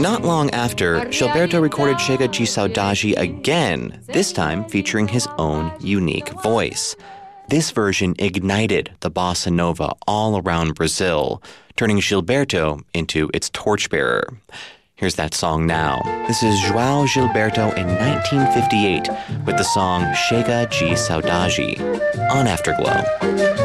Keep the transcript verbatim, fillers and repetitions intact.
Not long after, Gilberto recorded Chega de Saudade again, this time featuring his own unique voice. This version ignited the bossa nova all around Brazil, turning Gilberto into its torchbearer. Here's that song now. This is João Gilberto in nineteen fifty-eight with the song Chega de Saudade on Afterglow.